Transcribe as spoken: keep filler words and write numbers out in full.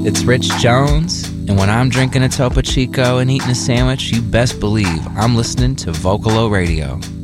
It's Rich Jones, and when I'm drinking a Topo Chico and eating a sandwich, you best believe I'm listening to Vocalo Radio.